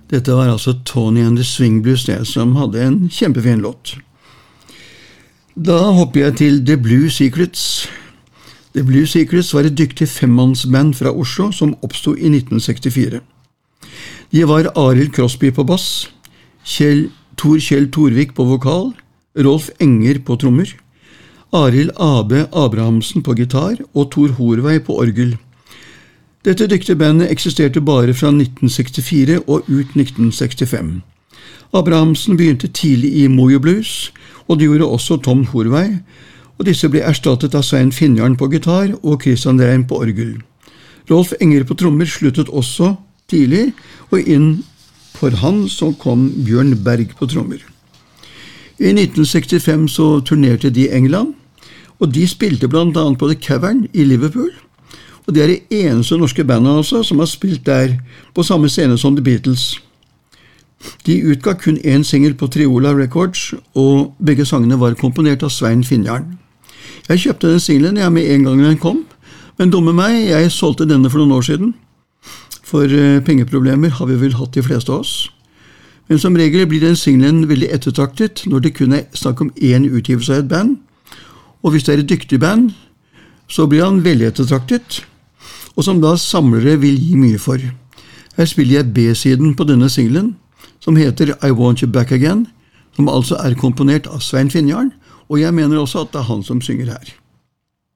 Dette var altså Tony and the Swing Blues, det som hadde en kjempefin låt. Da hopper jeg til The Blue Secrets. The Blue Secrets var et dyktig femmannsband fra Oslo som oppstod i 1964. De var Arild Crosby på bass, Tor Kjell Torvik på vokal, Rolf Enger på trommer, Arild A.B. Abrahamsen på gitar og Tor Horvei på orgel. Dette dyktige bandet eksisterte bare fra 1964 og ut 1965. Abrahamsen begynte tidlig i Mojo Blues, og det gjorde også Tom Horvei, og disse ble erstattet av Svein Finnjarn på gitar og Christian Reim på orgel. Rolf Enger på trommer sluttet også tidlig, og inn for han så kom Bjørn Berg på trommer. I 1965 så turnerte de i England, og de spilte blant annet på The Cavern i Liverpool, og det er det eneste norske bandet altså som har spilt der på samme scene som The Beatles. De utga kun en single på Triola Records, og begge sangene var komponert av Svein Finnjarn. Jeg kjøpte den singlen med en gang den kom, men dumme meg, jeg solgte denne for noen år siden. For pengeproblemer har vi vel hatt de fleste av oss. Men som regel blir den singlen veldig ettertraktet når det kun er snakk om én utgivelse av et band, og hvis det er et dyktig band, så blir han veldig ettertraktet, og som da samlere vil gi mye for. Her spiller jeg B-siden på denne singlen, som heter I Want You Back Again, som altså er komponert av Svein Finnjarn, og jeg mener også at det er han som synger her.